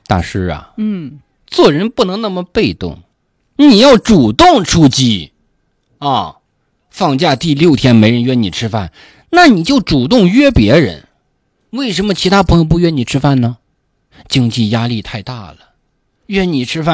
大师啊，做人不能那么被动，你要主动出击啊！放假第6天没人约你吃饭，那你就主动约别人。为什么其他朋友不约你吃饭呢？经济压力太大了，约你吃饭